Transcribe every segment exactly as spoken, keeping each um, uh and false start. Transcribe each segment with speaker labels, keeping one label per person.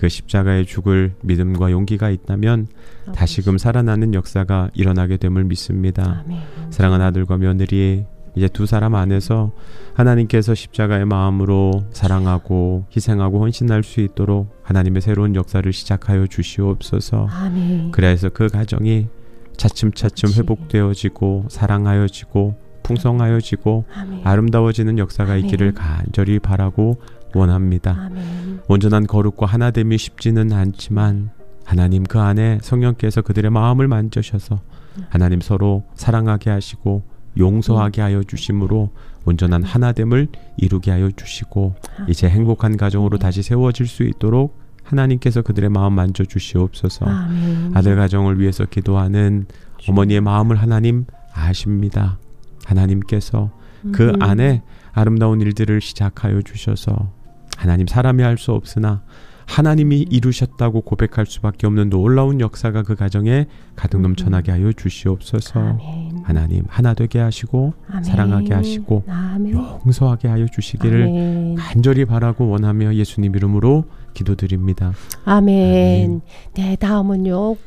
Speaker 1: 그 십자가에 죽을 믿음과 용기가 있다면 아버지. 다시금 살아나는 역사가 일어나게 됨을 믿습니다. 아멘. 사랑하는 아들과 며느리, 이제 두 사람 안에서 하나님께서 십자가의 마음으로 사랑하고 희생하고 헌신할 수 있도록 하나님의 새로운 역사를 시작하여 주시옵소서. 아멘. 그래서 그 가정이 차츰차츰 아버지. 회복되어지고 사랑하여지고 풍성하여지고 아멘. 아름다워지는 역사가 아멘. 있기를 간절히 바라고 원합니다. 아멘. 온전한 거룩과 하나됨이 쉽지는 않지만 하나님 그 안에 성령께서 그들의 마음을 만져셔서 하나님 서로 사랑하게 하시고 용서하게 하여 주심으로 온전한 하나됨을 이루게 하여 주시고 이제 행복한 가정으로 다시 세워질 수 있도록 하나님께서 그들의 마음 만져 주시옵소서. 아멘. 아들 가정을 위해서 기도하는 어머니의 마음을 하나님 아십니다. 하나님께서 그 음. 안에 아름다운 일들을 시작하여 주셔서 하나님 사람이 할 수 없으나 하나님이 이루셨다고 고백할 수밖에 없는 놀라운 역사가 그 가정에 가득 넘쳐나게 하여 주시옵소서. 아멘. 하나님 하나 되게 하시고 아멘. 사랑하게 하시고 아멘. 용서하게 하여 주시기를 아멘. 간절히 바라고 원하며 예수님 이름으로 기도드립니다.
Speaker 2: 아멘. 아멘. 네, 다음은요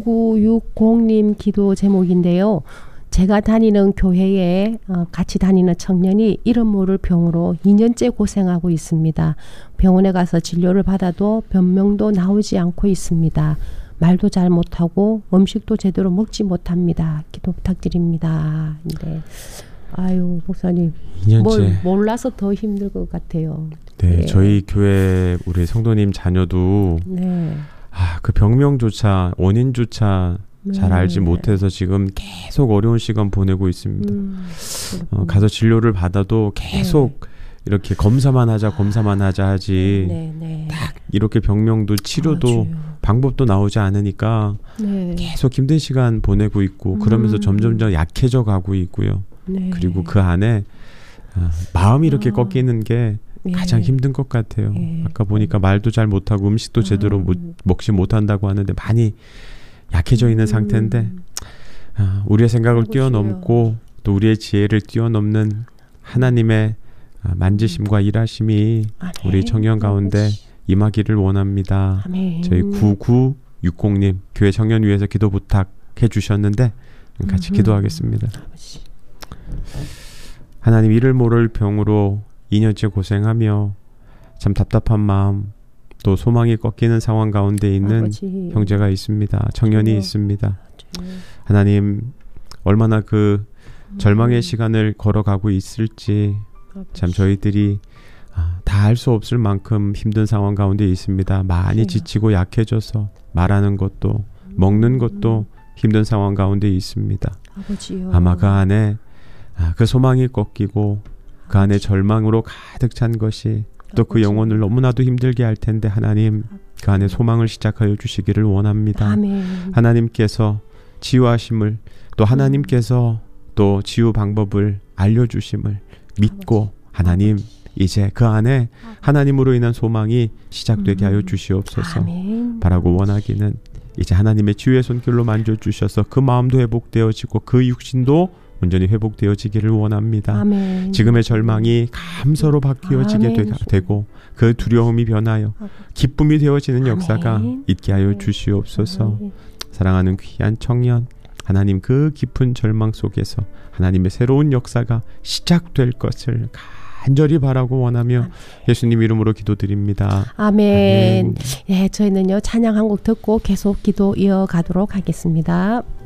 Speaker 2: 구구육공님 기도 제목인데요. 제가 다니는 교회에 같이 다니는 청년이 이름 모를 병으로 이 년째 고생하고 있습니다. 병원에 가서 진료를 받아도 변명도 나오지 않고 있습니다. 말도 잘 못하고 음식도 제대로 먹지 못합니다. 기도 부탁드립니다. 네. 아유 목사님
Speaker 1: 이 년째.
Speaker 2: 뭘 몰라서 더 힘들 것 같아요.
Speaker 1: 네, 네. 저희 교회 우리 성도님 자녀도 네. 아, 그 병명조차 원인조차 잘 네. 알지 못해서 지금 계속 어려운 시간 보내고 있습니다. 음, 어, 가서 진료를 받아도 계속 네. 이렇게 검사만 하자 검사만 하자 하지 네, 네. 딱 이렇게 병명도 치료도 아, 방법도 나오지 않으니까 네. 계속 힘든 시간 보내고 있고 그러면서 음. 점점점 약해져 가고 있고요. 네. 그리고 그 안에 아, 마음이 이렇게 아. 꺾이는 게 예. 가장 힘든 것 같아요. 예. 아까 보니까 말도 잘 못하고 음식도 아. 제대로 못, 먹지 못한다고 하는데 많이 약해져 있는 음. 상태인데 아, 우리의 생각을 뛰어넘고 또 우리의 지혜를 뛰어넘는 하나님의 아, 만지심과 일하심이 아멘. 우리 청년 가운데 임하기를 원합니다. 아멘. 저희 구구육공님 교회 청년 위해서 기도 부탁해 주셨는데 같이 음흠. 기도하겠습니다. 아버지. 하나님 이를 모를 병으로 이 년째 고생하며 참 답답한 마음 또 소망이 꺾이는 상황 가운데 있는 아버지. 형제가 있습니다. 청년이 아버지. 있습니다. 아버지. 하나님 얼마나 그 음. 절망의 시간을 걸어가고 있을지 아버지. 참 저희들이 아, 다 할 수 없을 만큼 힘든 상황 가운데 있습니다. 많이 아버지. 지치고 약해져서 말하는 것도 음. 먹는 것도 힘든 상황 가운데 있습니다. 아버지요. 아마 그 안에 아, 그 소망이 꺾이고 그 안에 절망으로 가득 찬 것이 또 그 영혼을 너무나도 힘들게 할 텐데 하나님 그 안에 소망을 시작하여 주시기를 원합니다. 아멘. 하나님께서 치유하심을 또 하나님께서 또 치유 방법을 알려주심을 믿고 하나님 이제 그 안에 하나님으로 인한 소망이 시작되게 하여 주시옵소서. 아멘. 바라고 원하기는 이제 하나님의 치유의 손길로 만져주셔서 그 마음도 회복되어지고 그 육신도 온전히 회복되어지기를 원합니다. 아멘. 지금의 절망이 감사로 바뀌어지게 되, 되고 그 두려움이 변하여 기쁨이 되어지는 역사가 아멘. 있게 하여 주시옵소서. 아멘. 사랑하는 귀한 청년 하나님 그 깊은 절망 속에서 하나님의 새로운 역사가 시작될 것을 간절히 바라고 원하며 아멘. 예수님 이름으로 기도드립니다.
Speaker 2: 아멘. 아멘. 예, 저희는요 찬양 한 곡 듣고 계속 기도 이어가도록 하겠습니다.